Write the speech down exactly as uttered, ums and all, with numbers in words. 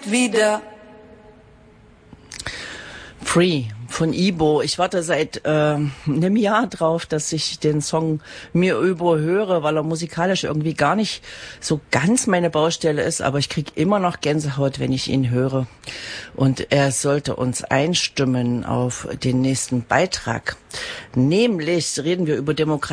wieder. Free von Ibo. Ich warte seit äh, einem Jahr drauf, dass ich den Song mir überhöre, weil er musikalisch irgendwie gar nicht so ganz meine Baustelle ist, aber ich kriege immer noch Gänsehaut, wenn ich ihn höre. Und er sollte uns einstimmen auf den nächsten Beitrag. Nämlich reden wir über Demokratie.